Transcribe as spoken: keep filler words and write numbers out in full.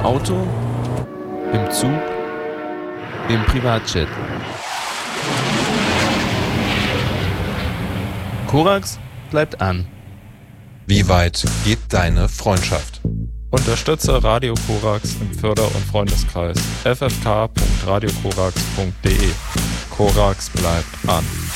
Auto, im Zug, im Privatjet. Korax bleibt an. Wie weit geht deine Freundschaft? Unterstütze Radio Korax im Förder- und Freundeskreis f f k punkt radio korax punkt d e. Korax bleibt an.